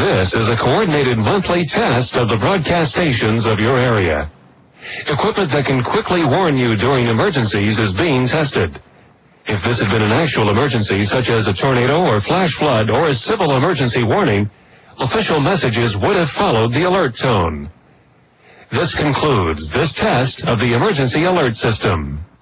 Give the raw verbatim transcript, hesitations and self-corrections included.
This is a coordinated monthly test of the broadcast stations of your area. Equipment that can quickly warn you during emergencies is being tested. If this had been an actual emergency, such as a tornado or flash flood or a civil emergency warning, official messages would have followed the alert tone. This concludes this test of the emergency alert system.